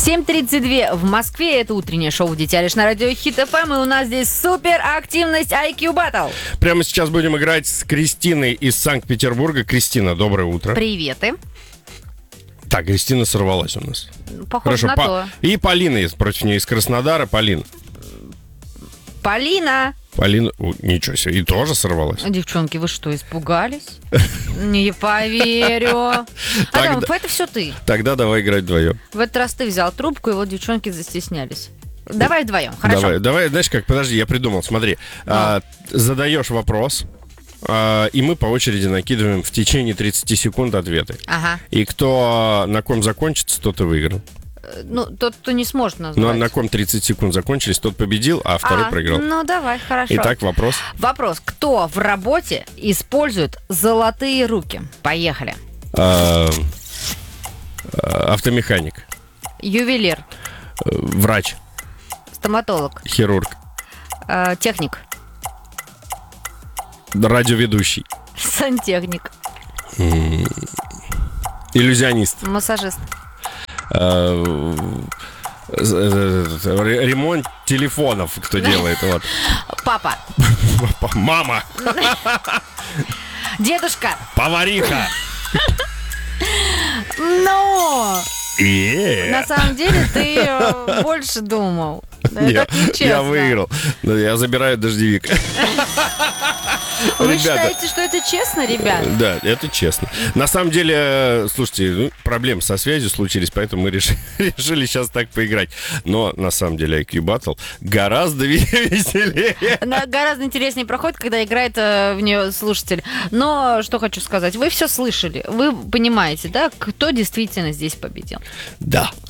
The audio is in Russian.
7:32 в Москве. Это утреннее шоу «Дитя лишь» на радио Хит ФМ. И у нас здесь супер активность IQ Battle. Прямо сейчас будем играть с Кристиной из Санкт-Петербурга. Кристина, доброе утро. Приветы. Так, Кристина сорвалась у нас. Похоже на то. И Полина есть против нее из Краснодара. Полина, ничего себе, и тоже сорвалась. Девчонки, вы что, испугались? Не поверю. Это все ты. Тогда давай играть вдвоем. В этот раз ты взял трубку, и вот девчонки застеснялись. Давай вдвоем, хорошо? Давай, знаешь как, подожди, я придумал, смотри. Задаешь вопрос, и мы по очереди накидываем в течение 30 секунд ответы. Ага. И кто на ком закончится, тот и выиграл. Ну, тот, кто не сможет назвать. Ну, на ком 30 секунд закончились, тот победил, а второй проиграл. Ну, давай, хорошо. Итак, вопрос. Вопрос. Кто в работе использует золотые руки? Поехали. Автомеханик. Ювелир. Врач. Стоматолог. Хирург. Техник. Радиоведущий. Сантехник. Иллюзионист. Массажист. Ремонт телефонов, кто делает. Вот. Папа. Мама. Дедушка. Повариха. Но на самом деле ты больше думал. Нет, я выиграл. Я забираю дождевик. Вы считаете, что это честно, ребят? Да, это честно. На самом деле, слушайте, проблемы со связью случились, поэтому мы решили сейчас так поиграть. Но на самом деле IQ Battle гораздо веселее. Гораздо интереснее проходит, когда играет в нее слушатель. Но что хочу сказать, вы все слышали. Вы понимаете, да, кто действительно здесь победил? Да.